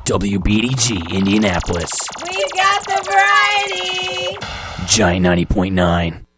WBDG Indianapolis. We've got the variety. Giant 90.9.